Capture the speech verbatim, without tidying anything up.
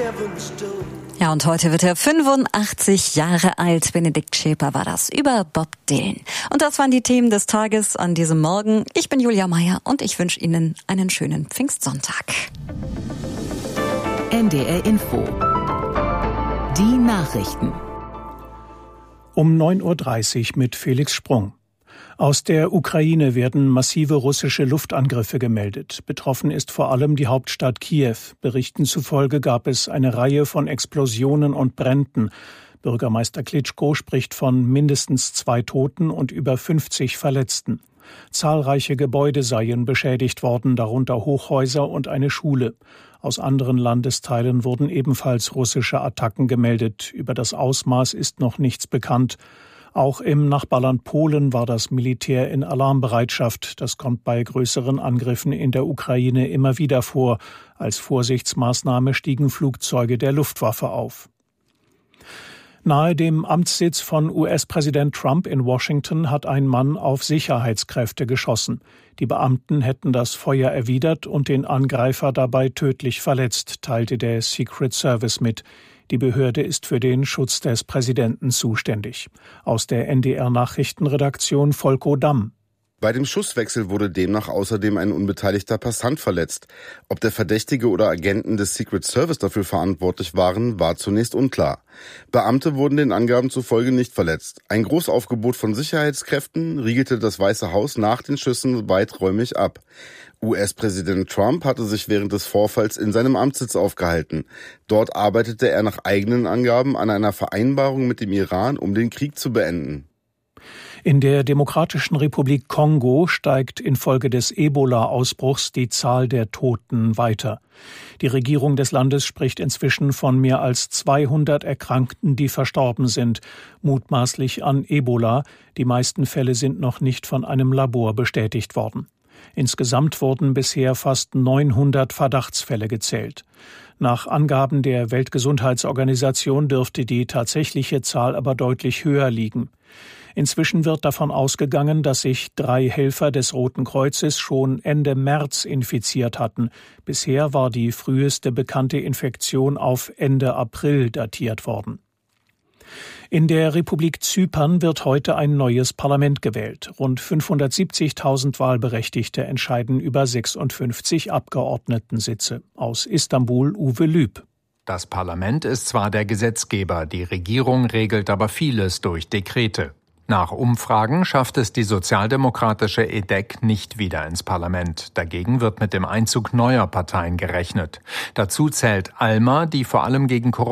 Ja, und heute wird er fünfundachtzig Jahre alt. Benedikt Schäper war das über Bob Dylan. Und das waren die Themen des Tages an diesem Morgen. Ich bin Julia Meyer und ich wünsche Ihnen einen schönen Pfingstsonntag. N D R Info. Die Nachrichten. Um neun Uhr dreißig mit Felix Sprung. Aus der Ukraine werden massive russische Luftangriffe gemeldet. Betroffen ist vor allem die Hauptstadt Kiew. Berichten zufolge gab es eine Reihe von Explosionen und Bränden. Bürgermeister Klitschko spricht von mindestens zwei Toten und über fünfzig Verletzten. Zahlreiche Gebäude seien beschädigt worden, darunter Hochhäuser und eine Schule. Aus anderen Landesteilen wurden ebenfalls russische Attacken gemeldet. Über das Ausmaß ist noch nichts bekannt. Auch im Nachbarland Polen war das Militär in Alarmbereitschaft. Das kommt bei größeren Angriffen in der Ukraine immer wieder vor. Als Vorsichtsmaßnahme stiegen Flugzeuge der Luftwaffe auf. Nahe dem Amtssitz von U S-Präsident Trump in Washington hat ein Mann auf Sicherheitskräfte geschossen. Die Beamten hätten das Feuer erwidert und den Angreifer dabei tödlich verletzt, teilte der Secret Service mit. Die Behörde ist für den Schutz des Präsidenten zuständig. Aus der N D R-Nachrichtenredaktion Volko Damm. Bei dem Schusswechsel wurde demnach außerdem ein unbeteiligter Passant verletzt. Ob der Verdächtige oder Agenten des Secret Service dafür verantwortlich waren, war zunächst unklar. Beamte wurden den Angaben zufolge nicht verletzt. Ein Großaufgebot von Sicherheitskräften riegelte das Weiße Haus nach den Schüssen weiträumig ab. U S-Präsident Trump hatte sich während des Vorfalls in seinem Amtssitz aufgehalten. Dort arbeitete er nach eigenen Angaben an einer Vereinbarung mit dem Iran, um den Krieg zu beenden. In der Demokratischen Republik Kongo steigt infolge des Ebola-Ausbruchs die Zahl der Toten weiter. Die Regierung des Landes spricht inzwischen von mehr als zweihundert Erkrankten, die verstorben sind, mutmaßlich an Ebola. Die meisten Fälle sind noch nicht von einem Labor bestätigt worden. Insgesamt wurden bisher fast neunhundert Verdachtsfälle gezählt. Nach Angaben der Weltgesundheitsorganisation dürfte die tatsächliche Zahl aber deutlich höher liegen. Inzwischen wird davon ausgegangen, dass sich drei Helfer des Roten Kreuzes schon Ende März infiziert hatten. Bisher war die früheste bekannte Infektion auf Ende April datiert worden. In der Republik Zypern wird heute ein neues Parlament gewählt. Rund fünfhundertsiebzigtausend Wahlberechtigte entscheiden über sechsundfünfzig Abgeordnetensitze. Aus Istanbul Uwe Lüb. Das Parlament ist zwar der Gesetzgeber, die Regierung regelt aber vieles durch Dekrete. Nach Umfragen schafft es die sozialdemokratische E D E C nicht wieder ins Parlament. Dagegen wird mit dem Einzug neuer Parteien gerechnet. Dazu zählt ALMA, die vor allem gegen Korruption